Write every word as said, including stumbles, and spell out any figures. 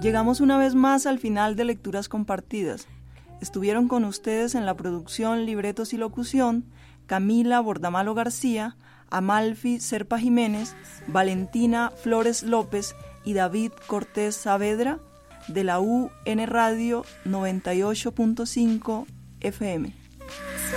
Llegamos una vez más al final de Lecturas Compartidas. Estuvieron con ustedes en la producción, libretos y locución Camila Bordamalo García, Amalfi Serpa Jiménez, Valentina Flores López y David Cortés Saavedra de la U N Radio noventa y ocho punto cinco F M.